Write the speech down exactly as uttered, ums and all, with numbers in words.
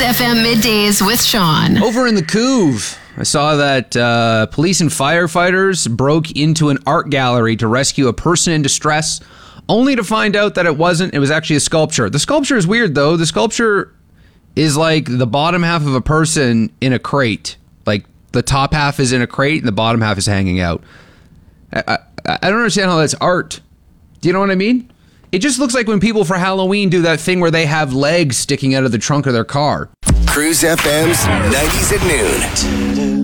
F M Middays with Sean. Over in the Couve, I saw that uh, police and firefighters broke into an art gallery to rescue a person in distress, only to find out that it wasn't. It was actually a sculpture. The sculpture is weird, though. The sculpture is like the bottom half of a person in a crate. Like the top half is in a crate and the bottom half is hanging out. I, I, I don't understand how that's art. Do you know what I mean? It just looks like when people for Halloween do that thing where they have legs sticking out of the trunk of their car. Cruise F M's nineties at noon.